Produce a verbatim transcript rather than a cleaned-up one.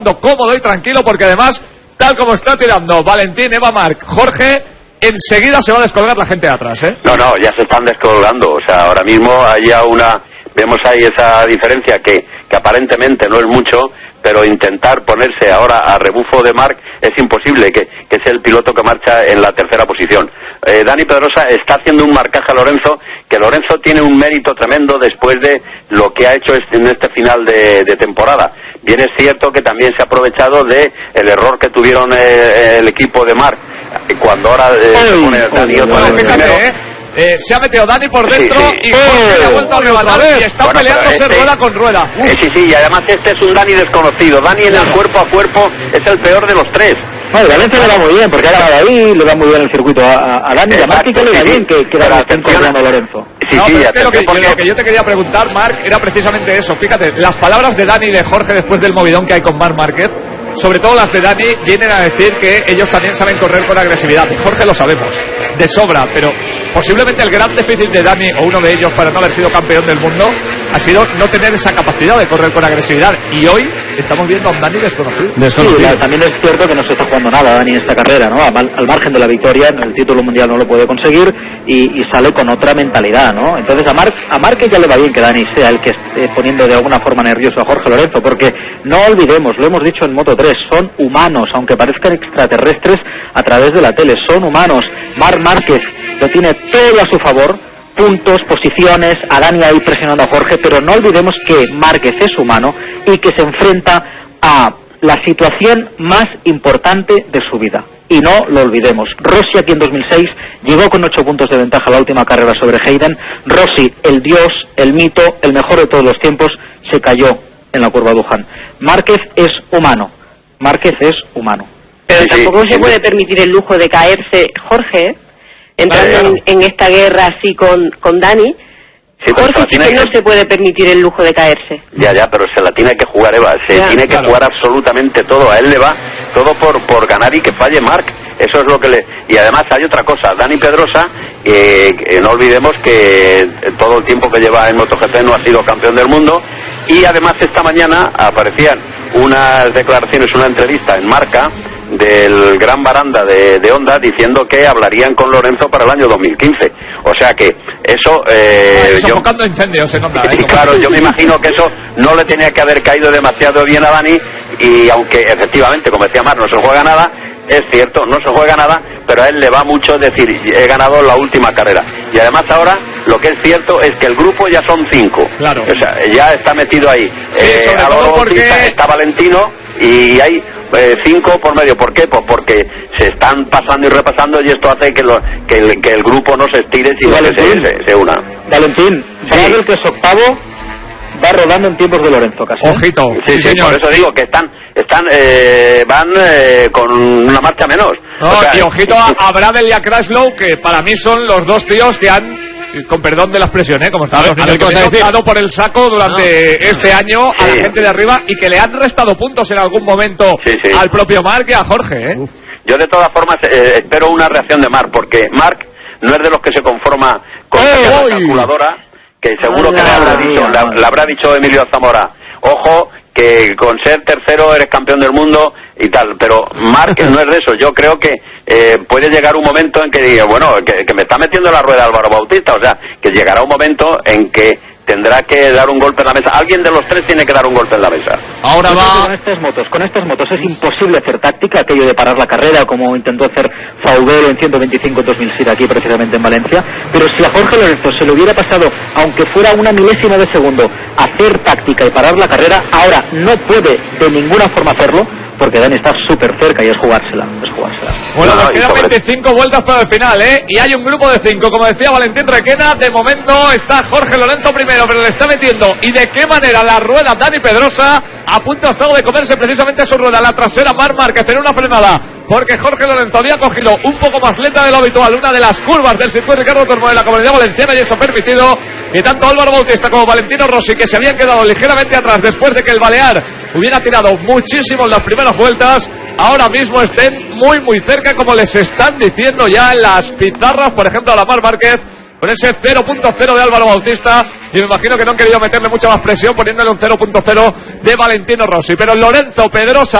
cómodo y tranquilo, porque además, tal como está tirando Valentín, Eva, Marc, Jorge, enseguida se va a descolgar la gente de atrás, ¿eh? No, no, ya se están descolgando. O sea, ahora mismo hay ya una... Vemos ahí esa diferencia que, que aparentemente no es mucho, pero intentar ponerse ahora a rebufo de Marc es imposible, que, que es el piloto que marcha en la tercera posición. Eh, Dani Pedrosa está haciendo un marcaje a Lorenzo, que Lorenzo tiene un mérito tremendo después de lo que ha hecho en este final de, de temporada. Bien es cierto que también se ha aprovechado de el error que tuvieron eh, el equipo de Marc, cuando ahora eh, se pone Dani otra vez primero. Eh. Eh, se ha metido Dani por dentro, sí, sí. y Jorge le ha vuelto a arrebatar y está bueno, peleándose este, rueda con rueda. Eh, sí, sí, y además este es un Dani desconocido. Dani en el cuerpo a cuerpo es el peor de los tres. Bueno, Valencia le va muy bien, porque ahora va ahí, le va muy bien el circuito a, a Dani, y a Marc que le va bien, que, que la estén corriendo a Lorenzo. Sí, no, sí, pero es que lo, que, porque... lo que yo te quería preguntar, Marc, era precisamente eso. Fíjate, las palabras de Dani y de Jorge después del movidón que hay con Marc Márquez, sobre todo las de Dani, vienen a decir que ellos también saben correr con agresividad. Jorge lo sabemos, de sobra, pero posiblemente el gran déficit de Dani, o uno de ellos para no haber sido campeón del mundo, ha sido no tener esa capacidad de correr con agresividad. Y hoy estamos viendo a un Dani desconocido. desconocido. Sí, también es cierto que no se está jugando nada Dani en esta carrera, ¿no? Al, al margen de la victoria, el título mundial no lo puede conseguir y, y sale con otra mentalidad, ¿no? Entonces a Marc a Marc ya le va bien que Dani sea el que esté poniendo de alguna forma nervioso a Jorge Lorenzo, porque no olvidemos, lo hemos dicho en Moto tres, son humanos, aunque parezcan extraterrestres a través de la tele, son humanos. Marc Márquez lo tiene todo a su favor, puntos, posiciones, a Dani ahí presionando a Jorge, pero no olvidemos que Márquez es humano y que se enfrenta a la situación más importante de su vida. Y no lo olvidemos. Rossi aquí en dos mil seis llegó con ocho puntos de ventaja a la última carrera sobre Hayden. Rossi, el dios, el mito, el mejor de todos los tiempos, se cayó en la curva Wuhan. Márquez es humano. Márquez es humano. Pero sí, tampoco sí, se sí, puede permitir el lujo de caerse Jorge, ¿eh? entrando vale, en, en esta guerra así con, con Dani. Sí, Jorge sí que, que no se puede permitir el lujo de caerse. Ya, ya, pero se la tiene que jugar, Eva. Se ya, tiene que claro. jugar absolutamente todo. A él le va todo por, por ganar y que falle Marc. Eso es lo que le... Y además hay otra cosa. Dani Pedrosa, eh, eh, no olvidemos que todo el tiempo que lleva en MotoGP no ha sido campeón del mundo. Y además esta mañana aparecían unas declaraciones, una entrevista en Marca del gran Baranda de, de Honda diciendo que hablarían con Lorenzo para el año dos mil quince. O sea que eso... Eh, no, sofocando incendios en Honda. ¿eh? Claro, yo me imagino que eso no le tenía que haber caído demasiado bien a Dani, y aunque efectivamente, como decía Mar, no se juega nada, es cierto, no se juega nada, pero a él le va mucho decir, he ganado la última carrera. Y además ahora, lo que es cierto es que el grupo ya son cinco. Claro. O sea, ya está metido ahí. Sí, eh, sobre todo porque... Está Valentino y hay eh, cinco por medio. ¿Por qué? Pues porque se están pasando y repasando, y esto hace que, lo, que, el, que el grupo no se estire, sino que se, se, se una. Valentín, sí. El que es octavo va rodando en tiempos de Lorenzo casi. Ojito. Sí, sí, señor. Por eso digo que están, están eh, van eh, con una marcha menos. No, o sea, y ojito a, a Bradley y a Crashlow, que para mí son los dos tíos que han, con perdón de la expresión, ¿eh? Como estaba los niños, que han dado por el saco durante no. este año sí. a la gente de arriba, y que le han restado puntos en algún momento sí, sí. al propio Marc y a Jorge, ¿eh? Uf. Yo de todas formas eh, espero una reacción de Marc, porque Marc no es de los que se conforma con ¡Eh, la calculadora, que seguro Hola, que le habrá dicho, le, le habrá dicho Emilio Zamora, ojo, que con ser tercero eres campeón del mundo y tal, pero Marc no es de eso. Yo creo que eh, puede llegar un momento en que diga, bueno, que, que me está metiendo la rueda Álvaro Bautista, o sea, que llegará un momento en que tendrá que dar un golpe en la mesa. Alguien de los tres tiene que dar un golpe en la mesa. Ahora va... Con estas motos, con estas motos es imposible hacer táctica, aquello de parar la carrera, como intentó hacer Faudel en ciento veinticinco en dos mil siete aquí precisamente en Valencia. Pero si a Jorge Lorenzo se le hubiera pasado, aunque fuera una milésima de segundo, hacer táctica y parar la carrera, ahora no puede de ninguna forma hacerlo, porque Dani está súper cerca y es jugársela, es jugársela. Bueno, nos quedan veinticinco vueltas para el final, ¿eh? Y hay un grupo de cinco, como decía Valentín Requena. De momento está Jorge Lorenzo primero, pero le está metiendo. ¿Y de qué manera la rueda Dani Pedrosa? A punto ha estado de comerse precisamente su rueda, la trasera Marc Márquez en una frenada, porque Jorge Lorenzo había cogido un poco más lenta de lo habitual una de las curvas del circuito Ricardo Tormo de la Comunidad Valenciana, y eso ha permitido que tanto Álvaro Bautista como Valentino Rossi, que se habían quedado ligeramente atrás después de que el Balear hubiera tirado muchísimo en las primeras vueltas, ahora mismo estén muy muy cerca, como les están diciendo ya en las pizarras, por ejemplo a la Marc Márquez, con ese cero punto cero de Álvaro Bautista, y me imagino que no han querido meterle mucha más presión poniéndole un cero punto cero de Valentino Rossi. Pero Lorenzo Pedrosa